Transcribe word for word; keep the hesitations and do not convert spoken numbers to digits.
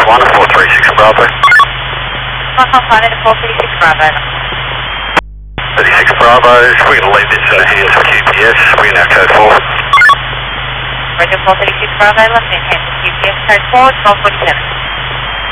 one, four three six Bravo. one five five to four three six Bravo. thirty-six Bravo, we're going to leave this in the hands of Q P S, we're now code four. Roger, four three six Bravo, left in hands of Q P S, code four, twelve forty-seven.